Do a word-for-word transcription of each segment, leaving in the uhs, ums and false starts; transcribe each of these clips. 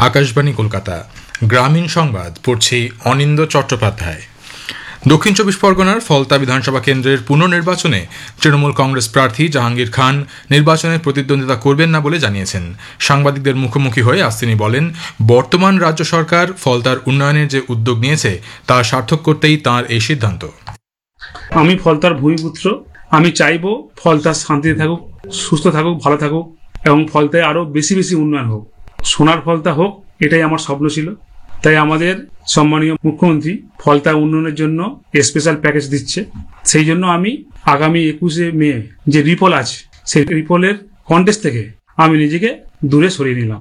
আকাশবাণী কলকাতা গ্রামীণ সংবাদ পড়ছি অনিন্দ চট্টোপাধ্যায়। দক্ষিণ চব্বিশ পরগনার ফলতা বিধানসভা কেন্দ্রের পুনর্নির্বাচনে তৃণমূল কংগ্রেস প্রার্থী জাহাঙ্গীর খান নির্বাচনে প্রতিদ্বন্দ্বিতা করবেন না বলে জানিয়েছেন। সাংবাদিকদের মুখোমুখি হয়ে আজ তিনি বলেন, বর্তমান রাজ্য সরকার ফলতার উন্নয়নের যে উদ্যোগ নিয়েছে তা সার্থক করতেই তাঁর এই সিদ্ধান্ত। আমি ফলতার ভূমিপুত্র, আমি চাইব ফলতা শান্তিতে থাকুক, সুস্থ থাকুক, ভালো থাকুক এবং ফলতায় আরো বেশি বেশি উন্নয়ন হোক, সোনার ফলতা হোক, এটাই আমার স্বপ্ন ছিল। তাই আমাদের সম্মানীয় মুখ্যমন্ত্রী ফলতা উন্নয়নের জন্য স্পেশাল প্যাকেজ দিচ্ছে। সেই জন্য আমি আগামী একুশে মে যে রিপোল আছে সেই রিপোলের কন্টেস্ট থেকে আমি নিজেকে দূরে সরিয়ে নিলাম।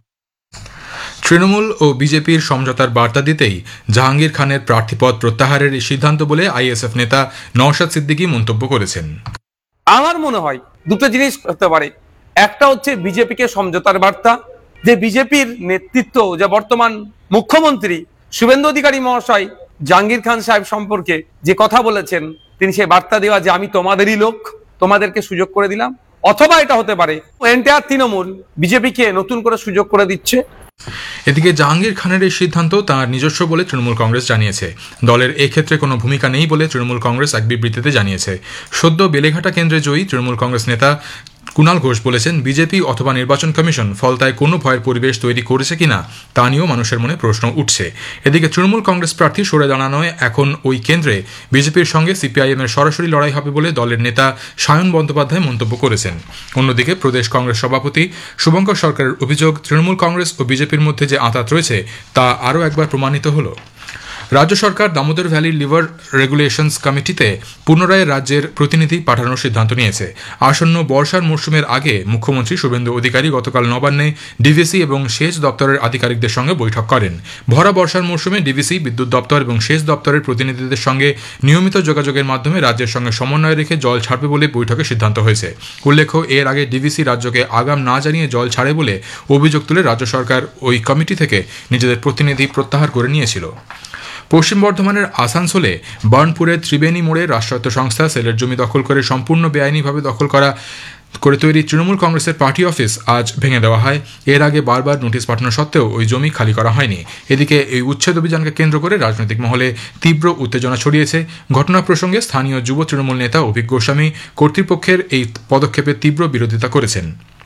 তৃণমূল ও বিজেপির সমঝোতার বার্তা দিতেই জাহাঙ্গীর খানের প্রার্থীপদ প্রত্যাহারের এই সিদ্ধান্ত বলে আইএসএফ নেতা নওশাদ সিদ্দিকী মন্তব্য করেছেন। আমার মনে হয় দুটো জিনিস হতে পারে। একটা হচ্ছে বিজেপিকে সমঝোতার বার্তা, যে বিজেপির নেতৃত্ব, যে বর্তমান মুখ্যমন্ত্রী শুভেন্দু অধিকারী মহাশয় জাহাঙ্গীর খান সাহেব সম্পর্কে যে কথা বলেছেন, তিনি সেই বার্তা দেওয়া যে আমি তোমাদেরই লোক, তোমাদেরকে সুযোগ করে দিলাম। অথবা এটা হতে পারে এন্টায়ার তৃণমূল বিজেপিকে নতুন করে সুযোগ করে দিচ্ছে। এদিকে জাহাঙ্গীর খানের এই সিদ্ধান্ত তাঁর নিজস্ব বলে তৃণমূল কংগ্রেস জানিয়েছে। দলের এক্ষেত্রে কোনো ভূমিকা নেই বলে তৃণমূল কংগ্রেস এক বিবৃতিতে জানিয়েছে। সদ্য বেলেঘাটা কেন্দ্রে জয়ী তৃণমূল কংগ্রেস নেতা কুণাল ঘোষ বলেছেন, বিজেপি অথবা নির্বাচন কমিশন ফলতায় কোনো ভয়ের পরিবেশ তৈরি করেছে কিনা তা নিয়েও মানুষের মনে প্রশ্ন উঠছে। এদিকে তৃণমূল কংগ্রেস প্রার্থী সরে দাঁড়ানোয় এখন ওই কেন্দ্রে বিজেপির সঙ্গে সিপিআইএম এর সরাসরি লড়াই হবে বলে দলের নেতা সায়ন বন্দ্যোপাধ্যায় মন্তব্য করেছেন। অন্যদিকে প্রদেশ কংগ্রেস সভাপতি শুভঙ্কর সরকারের অভিযোগ, তৃণমূল কংগ্রেস ও বিজেপির মধ্যে যে আঁতাত রয়েছে তা আরও একবার প্রমাণিত হলো। রাজ্য সরকার দামোদর ভ্যালি লিভার রেগুলেশনস কমিটিতে পুনরায় রাজ্যের প্রতিনিধি পাঠানোর সিদ্ধান্ত নিয়েছে। আসন্ন বর্ষার মরশুমের আগে মুখ্যমন্ত্রী শুভেন্দু অধিকারী গতকাল নবান্নে ডিভিসি এবং সেচ দপ্তরের আধিকারিকদের সঙ্গে বৈঠক করেন। ভরা বর্ষার মরশুমে ডিভিসি, বিদ্যুৎ দপ্তর এবং সেচ দপ্তরের প্রতিনিধিদের সঙ্গে নিয়মিত যোগাযোগের মাধ্যমে রাজ্যের সঙ্গে সমন্বয় রেখে জল ছাড়বে বলে বৈঠকে সিদ্ধান্ত হয়েছে। উল্লেখ্য, এর আগে ডিভিসি রাজ্যকে আগাম না জানিয়ে জল ছাড়ে বলে অভিযোগ তুলে রাজ্য সরকার ওই কমিটি থেকে নিজেদের প্রতিনিধি প্রত্যাহার করে নিয়েছিল। পশ্চিম বর্ধমানের আসানসোলে বার্নপুরের ত্রিবেণী মোড়ে রাষ্ট্রায়ত্ত সংস্থা সেলের জমি দখল করে সম্পূর্ণ বেআইনিভাবে দখল করা করে তৈরি তৃণমূল কংগ্রেসের পার্টি অফিস আজ ভেঙে দেওয়া হয়। এর আগে বারবার নোটিশ পাঠানো সত্ত্বেও ওই জমি খালি করা হয়নি। এদিকে এই উচ্ছেদ অভিযানকে কেন্দ্র করে রাজনৈতিক মহলে তীব্র উত্তেজনা ছড়িয়েছে। ঘটনা প্রসঙ্গে স্থানীয় যুব তৃণমূল নেতা অভিক গোস্বামী কর্তৃপক্ষের এই পদক্ষেপের তীব্র বিরোধিতা করেছেন।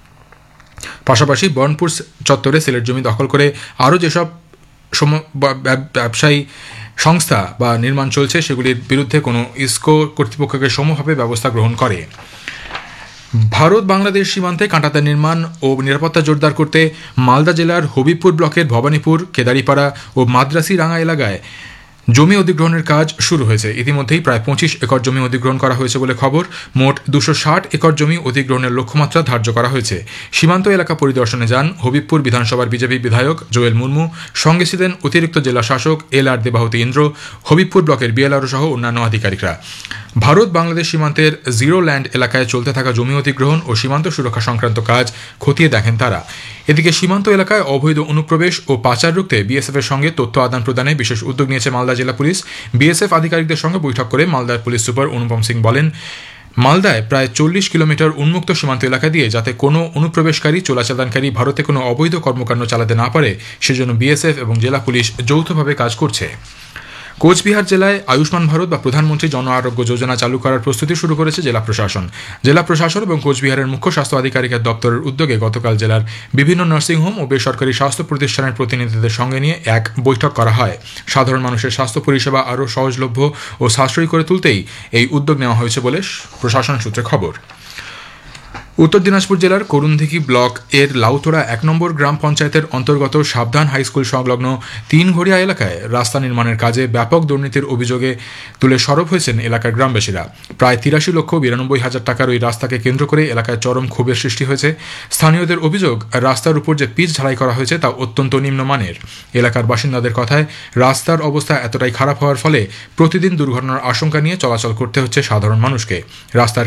পাশাপাশি বার্নপুর চত্বরে সেলের জমি দখল করে আরও যেসব ব্যবসায়ী সংস্থা বা নির্মাণ চলছে সেগুলির বিরুদ্ধে কোনো ইসকো কর্তৃপক্ষকে সমভাবে ব্যবস্থা গ্রহণ করে। ভারত বাংলাদেশ সীমান্তে কাঁটাতার নির্মাণ ও নিরাপত্তা জোরদার করতে মালদা জেলার হবিবপুর ব্লকের ভবানীপুর, কেদারিপাড়া ও মাদ্রাসি রাঙা এলাকায় জমি অধিগ্রহণের কাজ শুরু হয়েছে। ইতিমধ্যেই প্রায় পঁচিশ একর জমি অধিগ্রহণ করা হয়েছে বলে খবর। মোট দুশো ষাট একর জমি অধিগ্রহণের লক্ষ্যমাত্রা ধার্য করা হয়েছে। সীমান্ত এলাকা পরিদর্শনে যান হবিবপুর বিধানসভার বিজেপি বিধায়ক জোয়েল মুর্মু, সঙ্গে ছিলেন অতিরিক্ত জেলা শাসক এল আর দেবাহুতি ইন্দ্র, হবিবপুর ব্লকের বিএলআরও সহ অন্যান্য আধিকারিকরা। ভারত বাংলাদেশ সীমান্তের জিরো ল্যান্ড এলাকায় চলতে থাকা জমি অধিগ্রহণ ও সীমান্ত সুরক্ষা সংক্রান্ত কাজ খতিয়ে দেখেন তারা। এদিকে সীমান্ত এলাকায় অবৈধ অনুপ্রবেশ ও পাচার রুখতে বিএসএফ এর সঙ্গে তথ্য আদান প্রদানে বিশেষ উদ্যোগ নিয়েছে মালদা জেলা পুলিশ। বিএসএফ আধিকারিকদের সঙ্গে বৈঠক করে মালদার পুলিশ সুপার অনুপম সিং বলেন, মালদায় প্রায় চল্লিশ কিলোমিটার উন্মুক্ত সীমান্ত এলাকা দিয়ে যাতে কোনো অনুপ্রবেশকারী, চোরাচালানকারী ভারতে কোনো অবৈধ কর্মকাণ্ড চালাতে না পারে সেজন্য বিএসএফ এবং জেলা পুলিশ যৌথভাবে কাজ করছে। কোচবিহার জেলায় আয়ুষ্মান ভারত বা প্রধানমন্ত্রী জন আরোগ্য যোজনা চালু করার প্রস্তুতি শুরু করেছে জেলা প্রশাসন। জেলা প্রশাসন এবং কোচবিহারের মুখ্য স্বাস্থ্য আধিকারিকের দপ্তরের উদ্যোগে গতকাল জেলার বিভিন্ন নার্সিংহোম ও বেসরকারি স্বাস্থ্য প্রতিষ্ঠানের প্রতিনিধিদের সঙ্গে নিয়ে এক বৈঠক করা হয়। সাধারণ মানুষের স্বাস্থ্য পরিষেবা আরও সহজলভ্য ও সাশ্রয়ী করে তুলতেই এই উদ্যোগ নেওয়া হয়েছে বলে প্রশাসন সূত্রে খবর। উত্তর দিনাজপুর জেলার করুণদিঘি ব্লক এর লাউতোড়া এক নম্বর গ্রাম পঞ্চায়েতের অন্তর্গত সাবধান হাইস্কুল সংলগ্ন তিনঘড়িয়া এলাকায় রাস্তা নির্মাণের কাজে ব্যাপক দুর্নীতির অভিযোগে তুলে সরব হয়েছেন এলাকার গ্রামবাসীরা। প্রায় তিরাশি লক্ষ বিরানব্বই হাজার টাকার ওই রাস্তাকে কেন্দ্র করে এলাকায় চরম ক্ষোভের সৃষ্টি হয়েছে। স্থানীয়দের অভিযোগ, রাস্তার উপর যে পিচ ঢালাই করা হয়েছে তা অত্যন্ত নিম্নমানের। এলাকার বাসিন্দাদের কথায়, রাস্তার অবস্থা এতটাই খারাপ হওয়ার ফলে প্রতিদিন দুর্ঘটনার আশঙ্কা নিয়ে চলাচল করতে হচ্ছে সাধারণ মানুষকে। রাস্তার